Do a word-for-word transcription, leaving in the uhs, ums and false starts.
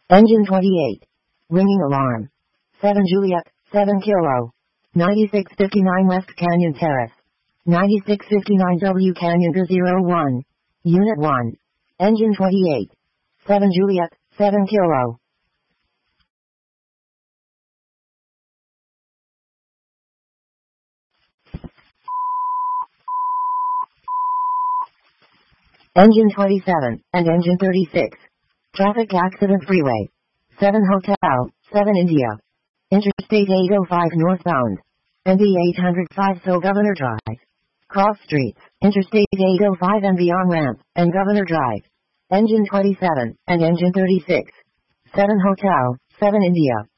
Engine twenty-eight. Ringing alarm. seven Juliet, seven Kilo. ninety-six fifty-nine West Canyon Terrace. ninety-six fifty-nine W Canyon to zero one. Unit one. Engine twenty-eight. seven Juliet, seven Kilo. Engine twenty-seven, and Engine thirty-six. Traffic accident freeway. seven Hotel, seven India. Interstate eight oh five northbound. N B eight oh five So Governor Drive. Cross streets, Interstate eight oh five and beyond ramp, and Governor Drive. Engine twenty-seven, and Engine thirty-six. seven Hotel, seven India.